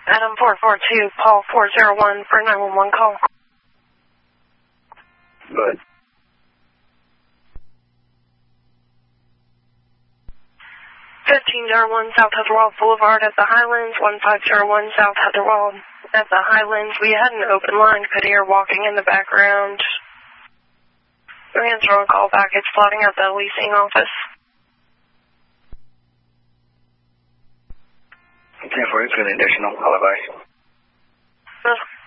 Adam 442, Paul 401 for 911 call. Good. 1501 South Heatherwald Boulevard at the Highlands, 1501 South Heatherwald at the Highlands. We had an open line, could hear walking in the background. We answer on call back. It's plotting at the leasing office. Okay, for you, it's an additional call advice.